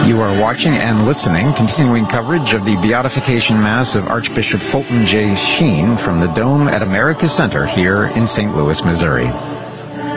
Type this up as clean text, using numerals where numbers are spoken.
You are watching and listening continuing coverage of the Beatification Mass of Archbishop Fulton J. Sheen from the Dome at America Center here in St. Louis, Missouri.